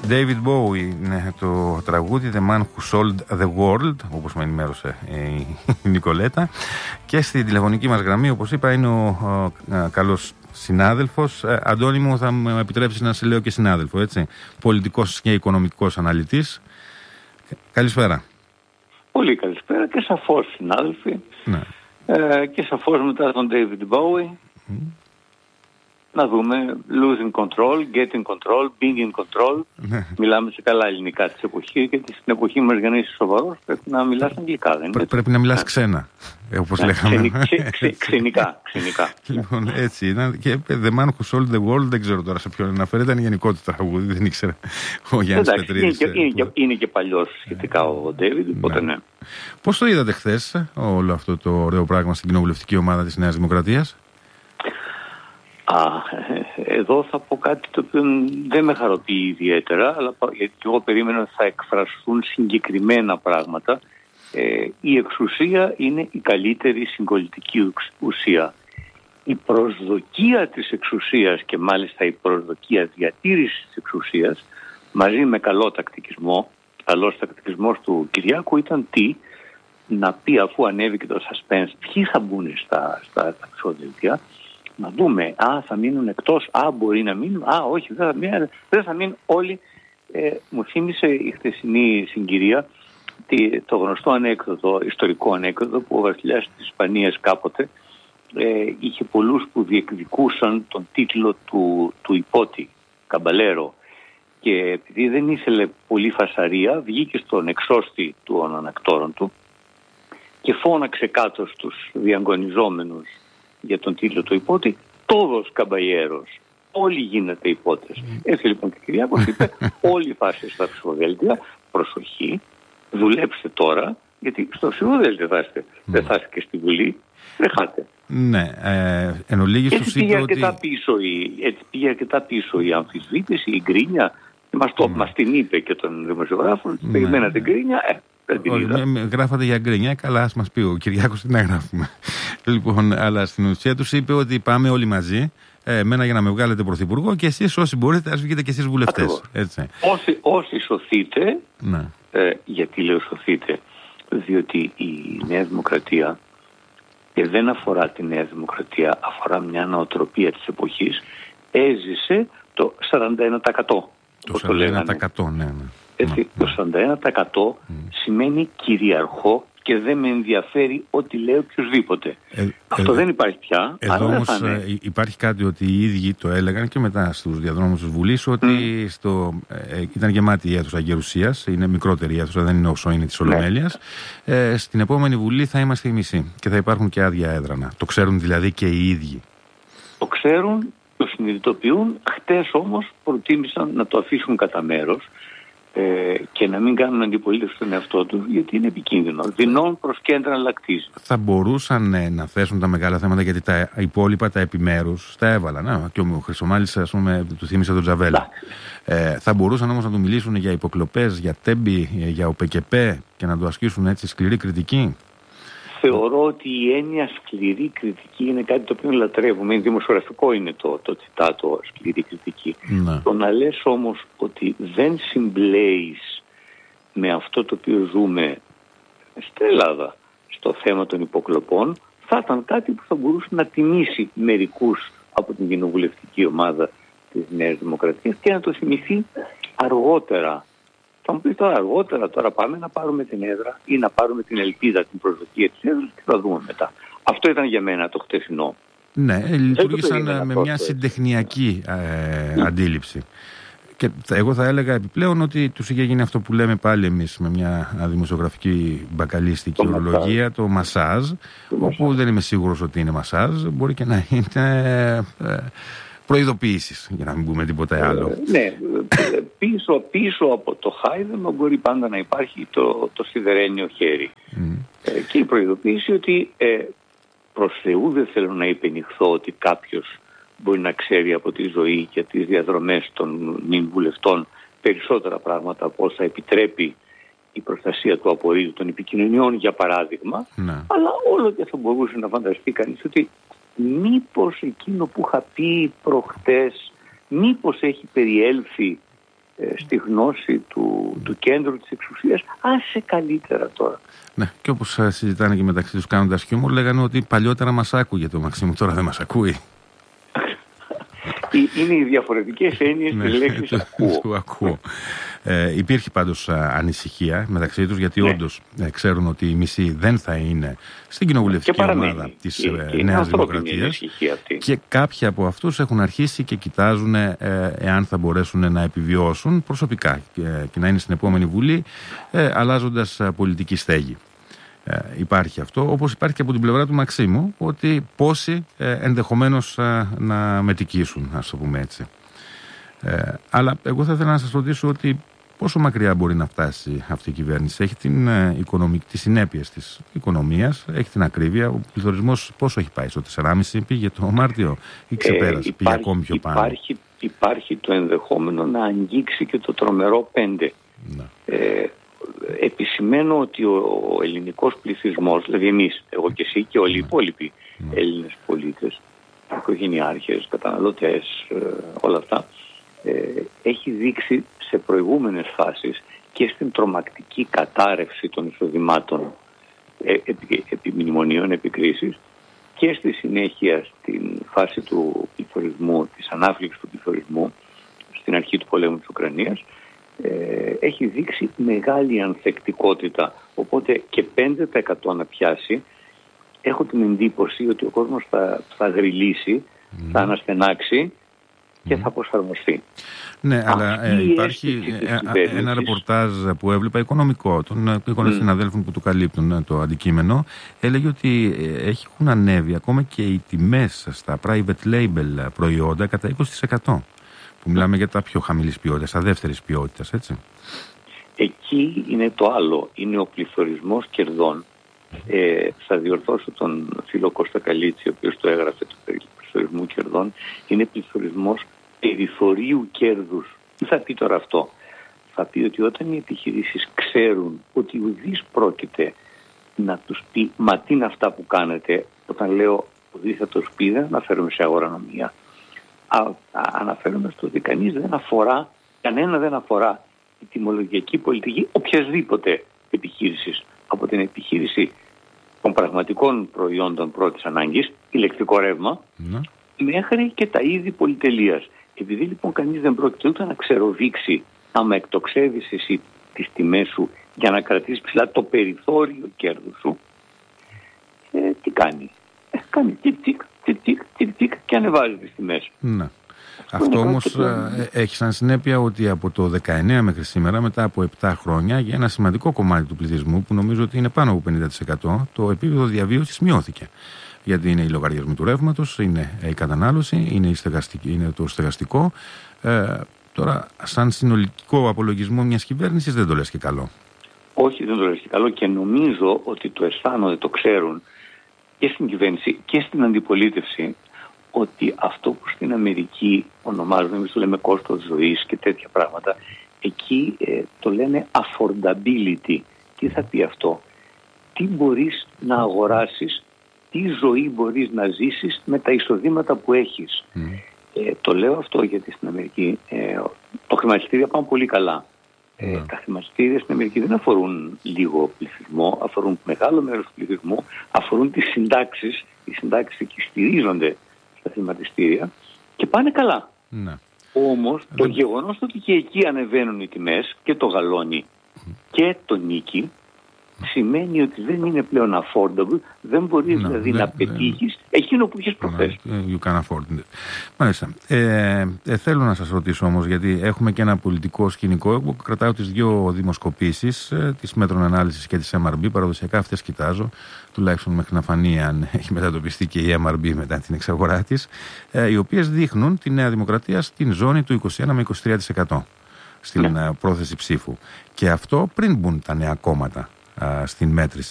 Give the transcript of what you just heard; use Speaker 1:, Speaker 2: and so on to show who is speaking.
Speaker 1: David Bowie είναι το τραγούδι The Man Who Sold the World, όπως με ενημέρωσε η Νικολέτα. Και στη τηλεφωνική μας γραμμή, όπως είπα, είναι ο καλός συνάδελφος. Αντώνη μου, θα μου επιτρέψεις να σε λέω και συνάδελφο, έτσι. Πολιτικός και οικονομικός αναλυτής. Καλησπέρα.
Speaker 2: Πολύ καλησπέρα και σαφώς συνάδελφοι.
Speaker 1: Ναι.
Speaker 2: Και σαφώς μετά τον David Bowie. Να δούμε losing control, getting control, being in control. Μιλάμε σε καλά ελληνικά της εποχής, γιατί στην εποχή μας για να είσαι σοβαρός πρέπει να μιλάς αγγλικά.
Speaker 1: Πρέπει να μιλάς ξένα, όπως λέγαμε.
Speaker 2: Ξενικά.
Speaker 1: Λοιπόν, έτσι ήταν. Και The Man Who Sold the World, δεν ξέρω τώρα σε ποιον αναφέρεται, ήταν γενικό του τραγούδι, δεν ήξερα ο Γιάννης Πετρίδης.
Speaker 2: Είναι και παλιός σχετικά ο David, οπότε ναι.
Speaker 1: Πώς το είδατε χθες όλο αυτό το ωραίο πράγμα στην κοινοβουλευτική ομάδα της Νέας Δημοκρατίας?
Speaker 2: Εδώ θα πω κάτι το οποίο δεν με χαροποιεί ιδιαίτερα, αλλά γιατί εγώ περίμενα ότι θα εκφραστούν συγκεκριμένα πράγματα. Η εξουσία είναι η καλύτερη συγκολητική ουσία. Η προσδοκία της εξουσίας και μάλιστα η προσδοκία διατήρησης της εξουσίας μαζί με καλός τακτικισμός του Κυριάκου ήταν να πει, αφού ανέβηκε το suspense, ποιοι θα μπουν στα ψηφοδέλτια. Να δούμε, θα μείνουν εκτός, μπορεί να μείνουν, όχι, δεν θα μείνουν όλοι. Μου θύμισε η χθεσινή συγκυρία το γνωστό ανέκδοτο, ιστορικό ανέκδοτο, που ο βασιλιάς της Ισπανίας κάποτε είχε πολλούς που διεκδικούσαν τον τίτλο του υπότη, καμπαλέρο, και επειδή δεν ήθελε πολύ φασαρία, βγήκε στον εξώστη των ανακτόρων του και φώναξε κάτω στους διαγωνιζόμενους για τον τίτλο του υπότη, todos caballeros, όλοι γίνετε υπότες. Έτσι λοιπόν και ο Κυριάκος είπε, όλοι πάστε στα ψηφοδέλτια, προσοχή, δουλέψτε τώρα, γιατί στο ψηφοδέλτιο θα είστε, δεν θα είστε και στη Βουλή, δεν χάτε.
Speaker 1: Ναι, εν ολίγης τους είπε ότι...
Speaker 2: Έτσι πήγε αρκετά πίσω η αμφισβήτηση, η γκρίνια, μας την είπε και τον δημοσιογράφο, περιμένατε γκρίνια,
Speaker 1: γράφατε για γκρίνια, καλά, ας μας πει ο Κυριάκος τι να γράφουμε. Λοιπόν, αλλά στην ουσία τους είπε ότι πάμε όλοι μαζί, εμένα για να με βγάλετε πρωθυπουργό, και εσείς όσοι μπορείτε ας βγείτε και εσείς βουλευτές.
Speaker 2: Όσοι σωθείτε, γιατί λέω σωθείτε, διότι η Νέα Δημοκρατία, και δεν αφορά τη Νέα Δημοκρατία, αφορά μια νοοτροπία της εποχής, έζησε το 41%.
Speaker 1: Το 41%, ναι.
Speaker 2: Έτσι, το 41% σημαίνει κυριαρχώ και δεν με ενδιαφέρει ό,τι λέει οποιοδήποτε. Αυτό δεν υπάρχει πια.
Speaker 1: Εδώ όμως υπάρχει κάτι ότι οι ίδιοι το έλεγαν και μετά στους διαδρόμους της Βουλής, ότι ήταν γεμάτη η αίθουσα γερουσίας, είναι μικρότερη η αίθουσα, δεν είναι όσο είναι της Ολομέλειας. Στην επόμενη Βουλή θα είμαστε οι μισοί και θα υπάρχουν και άδεια έδρανα. Το ξέρουν δηλαδή και οι ίδιοι.
Speaker 2: Το ξέρουν, το συνειδητοποιούν. Χτες όμως προτίμησαν να το αφήσουν κατά μέρος και να μην κάνουν αντιπολίτευση στον εαυτό του, γιατί είναι επικίνδυνο. Δεινών προς κέντρα αλλακτίζει.
Speaker 1: Θα μπορούσαν να θέσουν τα μεγάλα θέματα, γιατί τα υπόλοιπα, τα επιμέρους, τα έβαλαν. Και ο Χρυσομάλης, ας πούμε, του θύμισε τον Τζαβέλα. Θα μπορούσαν όμως να του μιλήσουν για υποκλοπές, για τέμπη, για ΟΠΕΚΕΠΕ και να του ασκήσουν έτσι σκληρή κριτική.
Speaker 2: Θεωρώ ότι η έννοια σκληρή κριτική είναι κάτι το οποίο λατρεύουμε. Δημοσιογραφικό είναι το τσιτάτο σκληρή κριτική. Το να λες όμως ότι δεν συμπλέεις με αυτό το οποίο ζούμε στην Ελλάδα στο θέμα των υποκλοπών, θα ήταν κάτι που θα μπορούσε να τιμήσει μερικούς από την κοινοβουλευτική ομάδα της Νέας Δημοκρατίας και να το θυμηθεί αργότερα. Θα μου πει τώρα πάμε να πάρουμε την έδρα ή να πάρουμε την ελπίδα, την προσδοκία της έδρας και θα δούμε μετά. Αυτό ήταν για μένα το χτεσινό. Ναι,
Speaker 1: λειτουργήσαν με μια συντεχνιακή αντίληψη. Και εγώ θα έλεγα επιπλέον ότι τους είχε γίνει αυτό που λέμε πάλι εμείς με μια δημοσιογραφική μπακαλίστικη ορολογία, το μασάζ, όπου δεν είμαι σίγουρος ότι είναι μασάζ, μπορεί και να είναι... προειδοποιήσεις, για να μην πούμε τίποτα άλλο.
Speaker 2: Ναι, πίσω από το χάιδεμα μπορεί πάντα να υπάρχει το σιδερένιο χέρι. Και η προειδοποίηση ότι προς Θεού δεν θέλω να υπενηχθώ ότι κάποιος μπορεί να ξέρει από τη ζωή και τις διαδρομές των νυν βουλευτών περισσότερα πράγματα από όσα επιτρέπει η προστασία του απορρίτου των επικοινωνιών, για παράδειγμα. Αλλά όλο και θα μπορούσε να φανταστεί κανείς ότι μήπως εκείνο που είχα πει προχτές, μήπως έχει περιέλθει στη γνώση του κέντρου της εξουσίας. Άσε καλύτερα τώρα.
Speaker 1: Ναι, και όπως συζητάνε και μεταξύ τους κάνοντας χιούμορ, λέγανε ότι παλιότερα μας άκουγε το Μαξίμου, τώρα δεν μας ακούει.
Speaker 2: Είναι οι διαφορετικές έννοιες της λέξης ακούω.
Speaker 1: Υπήρχε πάντως ανησυχία μεταξύ τους, γιατί όντως ξέρουν ότι η μισή δεν θα είναι στην κοινοβουλευτική ομάδα της Νέας Δημοκρατίας, και κάποιοι από αυτούς έχουν αρχίσει και κοιτάζουν εάν θα μπορέσουν να επιβιώσουν προσωπικά και να είναι στην επόμενη Βουλή, αλλάζοντας πολιτική στέγη. Υπάρχει αυτό, όπως υπάρχει και από την πλευρά του Μαξίμου, ότι πόσοι ενδεχομένως να μετικήσουν, ας το πούμε έτσι. Αλλά εγώ θα ήθελα να σας ρωτήσω ότι πόσο μακριά μπορεί να φτάσει αυτή η κυβέρνηση. Έχει τις συνέπειες της οικονομίας, έχει την ακρίβεια. Ο πληθωρισμός πόσο έχει πάει, στο 4,5 πήγε το Μάρτιο ή ξεπέρασε, πήγε ακόμη πιο πάνω?
Speaker 2: Υπάρχει το ενδεχόμενο να αγγίξει και το τρομερό 5. Επισημαίνω ότι ο ελληνικός πληθυσμός, δηλαδή εμείς, εγώ και εσύ και όλοι οι υπόλοιποι Έλληνες πολίτες, οικογενειάρχες, καταναλωτές, όλα αυτά, έχει δείξει σε προηγούμενες φάσεις και στην τρομακτική κατάρρευση των εισοδημάτων επί μνημονίων, επί κρίσης, και στη συνέχεια στην φάση του πληθωρισμού, της ανάφληξης του πληθωρισμού, στην αρχή του πολέμου της Ουκρανίας, έχει δείξει μεγάλη ανθεκτικότητα. Οπότε και 5% να πιάσει, έχω την εντύπωση ότι ο κόσμος θα γριλήσει, θα αναστενάξει και θα προσαρμοστεί.
Speaker 1: Ναι, αλλά υπάρχει ένα ρεπορτάζ που έβλεπα οικονομικό των συναδέλφων που του καλύπτουν το αντικείμενο. Έλεγε ότι έχουν ανέβει ακόμα και οι τιμές στα private label προϊόντα κατά 20%. Που μιλάμε για τα πιο χαμηλής ποιότητας, τα δεύτερης ποιότητας, έτσι.
Speaker 2: Εκεί είναι το άλλο. Είναι ο πληθωρισμός κερδών. Θα διορθώσω τον φίλο Κώστα Καλίτση, ο οποίος το έγραφε, το πληθωρισμού κερδών. Είναι πληθωρισμός περιθωρίου κέρδους. Τι θα πει τώρα αυτό? Θα πει ότι όταν οι επιχειρήσεις ξέρουν ότι ουδής πρόκειται να τους πει «Μα τι είναι αυτά που κάνετε», όταν λέω ουδής θα τους πει, δεν αναφέρομαι σε αγορανομία. Αναφέρομαι στο ότι κανένα δεν αφορά η τιμολογιακή πολιτική οποιασδήποτε επιχείρησης, από την επιχείρηση των πραγματικών προϊόντων πρώτης ανάγκης, ηλεκτρικό ρεύμα, μέχρι και τα είδη πολυτελείας. Επειδή λοιπόν κανείς δεν πρόκειται ούτε να ξεροδείξει άμα εκτοξεύεις εσύ τις τιμές σου για να κρατήσεις ψηλά το περιθώριο κέρδους σου, τι κάνει? Κάνει τικ και ανεβάζει τις τιμές.
Speaker 1: Ναι. Αυτό όμως έχει σαν συνέπεια ότι από το 19 μέχρι σήμερα, μετά από 7 χρόνια, για ένα σημαντικό κομμάτι του πληθυσμού, που νομίζω ότι είναι πάνω από 50%, το επίπεδο διαβίωσης μειώθηκε. Γιατί είναι οι λογαριασμοί του ρεύματος, είναι η κατανάλωση, είναι το στεγαστικό. Τώρα, σαν συνολικό απολογισμό μιας κυβέρνησης, δεν το λες και καλό.
Speaker 2: Όχι, δεν το λες και καλό, και νομίζω ότι το αισθάνονται, το ξέρουν και στην κυβέρνηση και στην αντιπολίτευση, ότι αυτό που στην Αμερική ονομάζουμε, εμείς το λέμε κόστος ζωής και τέτοια πράγματα, εκεί το λένε affordability. Τι θα πει αυτό? Τι μπορείς να αγοράσεις, τι ζωή μπορείς να ζήσεις με τα εισοδήματα που έχεις. Το λέω αυτό γιατί στην Αμερική το χρηματιστήρια πάνε πολύ καλά. Τα χρηματιστήρια στην Αμερική δεν αφορούν λίγο πληθυσμό, αφορούν μεγάλο μέρος του πληθυσμού, αφορούν τις συντάξεις. Οι συντάξεις εκεί στηρίζονται στα χρηματιστήρια και πάνε καλά. Όμως το γεγονός ότι και εκεί ανεβαίνουν οι τιμές, και το γαλόνι και το νίκι, σημαίνει ότι δεν είναι πλέον affordable, δεν μπορείς δηλαδή να πετύχεις εκείνο που είχες προχθές.
Speaker 1: You can afford it. Μάλιστα. Θέλω να σας ρωτήσω όμως, γιατί έχουμε και ένα πολιτικό σκηνικό. Εγώ κρατάω τις δύο δημοσκοπήσεις, της Μέτρων Ανάλυσης και της MRB, παραδοσιακά αυτές κοιτάζω, τουλάχιστον μέχρι να φανεί αν έχει μετατοπιστεί και η MRB μετά την εξαγορά της, οι οποίες δείχνουν τη Νέα Δημοκρατία στην ζώνη του 21 με 23% στην πρόθεση ψήφου. Και αυτό πριν μπουν τα νέα κόμματα στην μέτρηση.